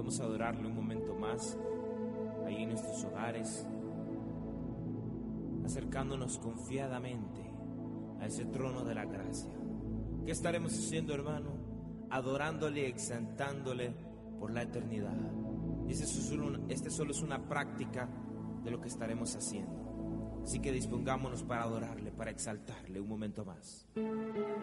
Vamos a adorarle un momento más, ahí en nuestros hogares, acercándonos confiadamente a ese trono de la gracia. ¿Qué estaremos haciendo, hermano? Adorándole y exaltándole por la eternidad. Y este solo es una práctica de lo que estaremos haciendo. Así que dispongámonos para adorarle, para exaltarle un momento más.